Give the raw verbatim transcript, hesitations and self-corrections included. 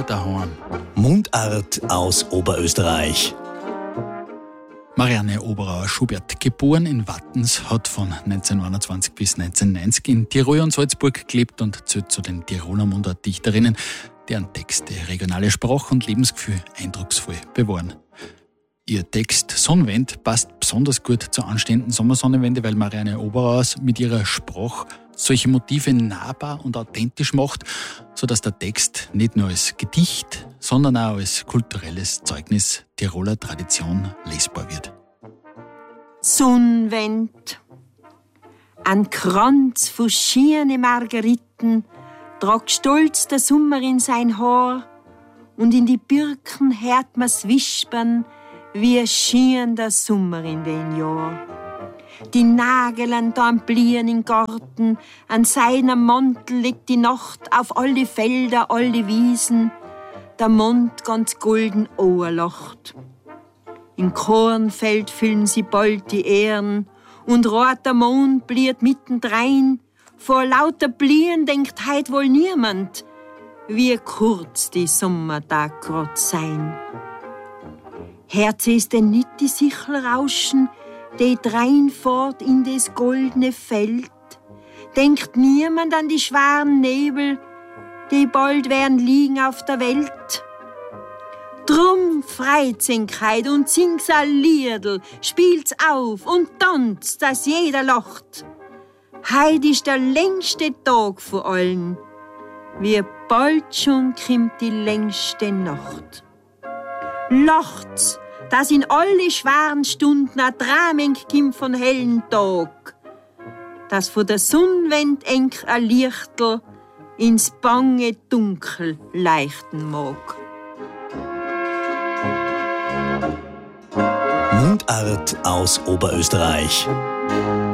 daheim. Mundart aus Oberösterreich. Marianne Oberauer-Schubert, geboren in Wattens, hat von neunzehnhunderteinundzwanzig bis neunzehnhundertneunzig in Tirol und Salzburg gelebt und zählt zu den Tiroler Mundartdichterinnen, deren Texte regionale Sprache und Lebensgefühl eindrucksvoll bewahren. Ihr Text Sonnenwende passt besonders gut zur anstehenden Sommersonnenwende, weil Marianne Oberauer mit ihrer Sprache solche Motive nahbar und authentisch macht, sodass der Text nicht nur als Gedicht, sondern auch als kulturelles Zeugnis Tiroler Tradition lesbar wird. Sonnenwend. Ein Kranz von schiene Margeriten tragt stolz der Sommer in sein Haar und in die Birken hört man's wispern, wie schien der Sommer in den Jahr. Die Nagel an am Blieren im Garten, an seinem Mantel liegt die Nacht auf alle Felder, alle Wiesen, der Mond ganz golden ohrlacht. Im Kornfeld füllen sie bald die Ähren und roter Mond bliert mittendrein. Vor lauter Blieren denkt heut wohl niemand, wie kurz die Sommertag grad sein. Herz ist denn nicht die Sichel rauschen, die dreinfahrt in das goldene Feld. Denkt niemand an die schweren Nebel, die bald werden liegen auf der Welt. Drum freut Sinkheit und singt's a Liedl, spielt's auf und tanzt, dass jeder lacht. Heut ist der längste Tag von allen, wie bald schon kommt die längste Nacht. Lacht's, dass in alle schweren Stunden a Trameng kimmt von hellen Tag, dass von der Sonnenwend eng a Lichtel ins bange Dunkel leuchten mag. Mundart aus Oberösterreich.